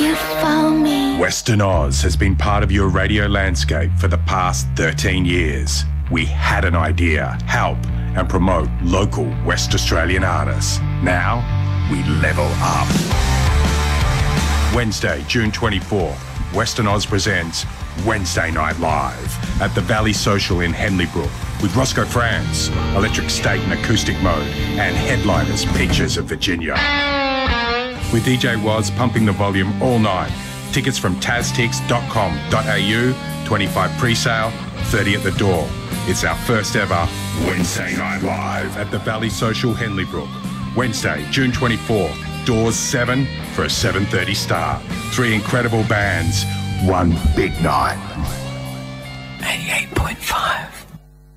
You found me. Western Oz has been part of your radio landscape for the past 13 years. We had an idea, help and promote local West Australian artists. Now, we level up. Wednesday, June 24th, Western Oz presents Wednesday Night Live at the Valley Social in Henley Brook with Roscoe Franz, Electric State in Acoustic Mode, and headliners Peaches of Virginia. With DJ Woz pumping the volume all night. Tickets from taztix.com.au, 25 pre-sale, 30 at the door. It's our first ever Wednesday Night Live at the Valley Social Henley Brook. Wednesday, June 24th, doors 7 for a 7:30 start. 3 incredible bands, one big night. 88.5.